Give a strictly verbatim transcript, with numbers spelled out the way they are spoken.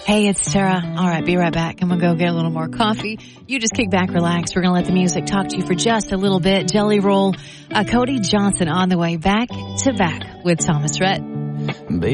Hey, it's Tara. All right, be right back. I'm going to go get a little more coffee. You just kick back, relax. We're going to let the music talk to you for just a little bit. Jelly Roll, uh, Cody Johnson on the way, back to back with Thomas Rhett.